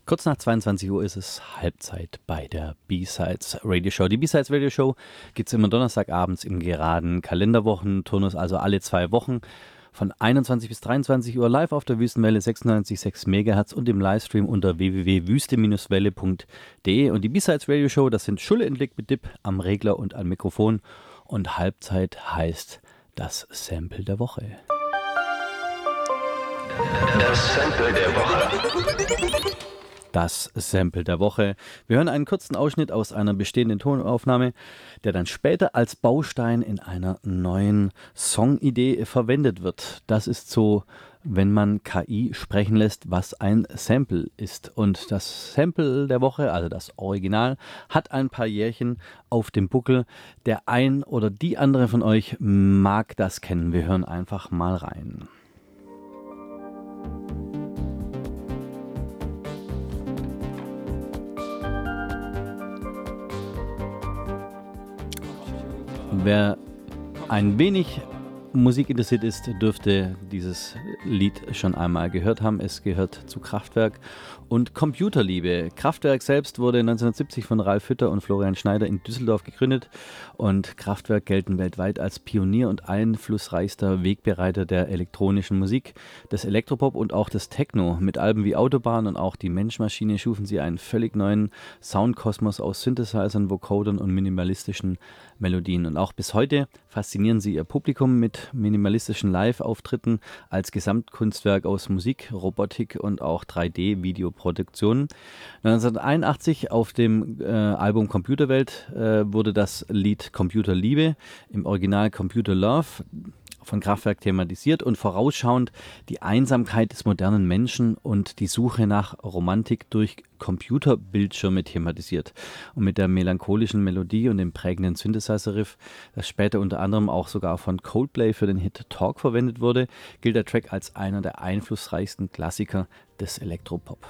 Kurz nach 22 Uhr ist es Halbzeit bei der B-Sides Radio Show. Die B-Sides Radio Show gibt es immer donnerstagabends im geraden Kalenderwochenturnus, also alle 2 Wochen von 21 bis 23 Uhr live auf der Wüstenwelle 96,6 MHz und im Livestream unter www.wüste-welle.de. Und die B-Sides Radio Show, das sind Schulle Endlich mit Dip am Regler und am Mikrofon. Und Halbzeit heißt das Sample der Woche. Das Sample der Woche. Das Sample der Woche. Wir hören einen kurzen Ausschnitt aus einer bestehenden Tonaufnahme, der dann später als Baustein in einer neuen Songidee verwendet wird. Das ist so, wenn man KI sprechen lässt, was ein Sample ist. Und das Sample der Woche, also das Original, hat ein paar Jährchen auf dem Buckel. Der ein oder die andere von euch mag das kennen. Wir hören einfach mal rein. Wer ein wenig Musik interessiert ist, dürfte dieses Lied schon einmal gehört haben. Es gehört zu Kraftwerk und Computerliebe. Kraftwerk selbst wurde 1970 von Ralf Hütter und Florian Schneider in Düsseldorf gegründet und Kraftwerk gelten weltweit als Pionier und einflussreichster Wegbereiter der elektronischen Musik, des Elektropop und auch des Techno. Mit Alben wie Autobahn und auch Die Mensch-Maschine schufen sie einen völlig neuen Soundkosmos aus Synthesizern, Vocodern und minimalistischen Melodien. Und auch bis heute faszinieren sie ihr Publikum mit minimalistischen Live-Auftritten als Gesamtkunstwerk aus Musik, Robotik und auch 3D-Videoproduktionen. 1981 auf dem Album Computerwelt wurde das Lied Computerliebe, im Original Computer Love, von Kraftwerk thematisiert und vorausschauend die Einsamkeit des modernen Menschen und die Suche nach Romantik durch Computerbildschirme thematisiert. Und mit der melancholischen Melodie und dem prägenden Synthesizer-Riff, das später unter anderem auch sogar von Coldplay für den Hit Talk verwendet wurde, gilt der Track als einer der einflussreichsten Klassiker des Elektropop.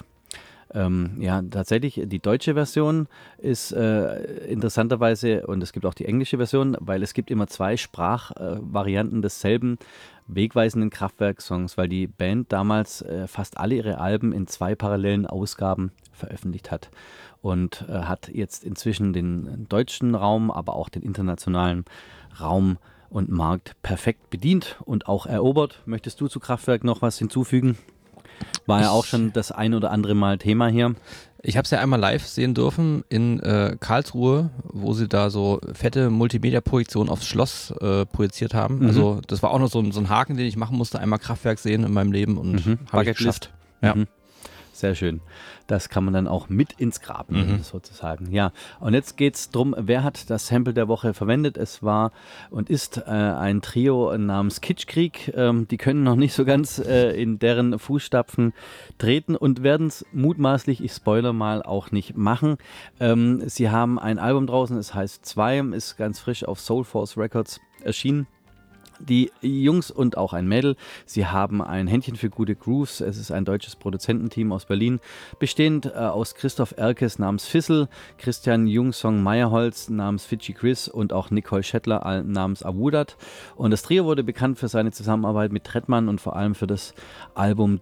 Ja, tatsächlich, die deutsche Version ist interessanterweise, und es gibt auch die englische Version, weil es gibt immer 2 Sprachvarianten desselben wegweisenden Kraftwerk-Songs, weil die Band damals fast alle ihre Alben in 2 parallelen Ausgaben veröffentlicht hat und hat jetzt inzwischen den deutschen Raum, aber auch den internationalen Raum und Markt perfekt bedient und auch erobert. Möchtest du zu Kraftwerk noch was hinzufügen? War ja auch schon das ein oder andere Mal Thema hier. Ich habe es ja einmal live sehen dürfen in Karlsruhe, wo sie da so fette Multimedia-Projektionen aufs Schloss projiziert haben. Also das war auch noch so ein Haken, den ich machen musste, einmal Kraftwerk sehen in meinem Leben und habe ich geschafft. Ja. Sehr schön. Das kann man dann auch mit ins Grab nehmen, sozusagen. Ja, und jetzt geht es darum, wer hat das Sample der Woche verwendet. Es war und ist ein Trio namens Kitschkrieg. Die können noch nicht so ganz in deren Fußstapfen treten und werden es mutmaßlich, ich spoiler mal, auch nicht machen. Sie haben ein Album draußen, es heißt 2, ist ganz frisch auf Soulforce Records erschienen. Die Jungs und auch ein Mädel, sie haben ein Händchen für gute Grooves. Es ist ein deutsches Produzententeam aus Berlin, bestehend aus Christoph Erkes namens Fissel, Christian Jungsong-Meyerholz namens Fidschi Chris und auch Nicole Schettler namens Awudat. Und das Trio wurde bekannt für seine Zusammenarbeit mit Trettmann und vor allem für das Album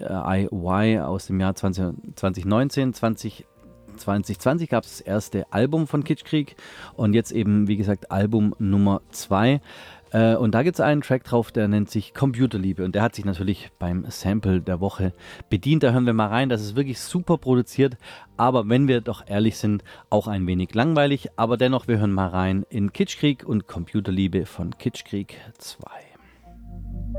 DIY aus dem Jahr 2019. 2020 gab es das erste Album von Kitschkrieg und jetzt eben, wie gesagt, Album Nummer 2. Und da gibt es einen Track drauf, der nennt sich Computerliebe und der hat sich natürlich beim Sample der Woche bedient. Da hören wir mal rein, das ist wirklich super produziert, aber wenn wir doch ehrlich sind, auch ein wenig langweilig. Aber dennoch, wir hören mal rein in Kitschkrieg und Computerliebe von Kitschkrieg 2.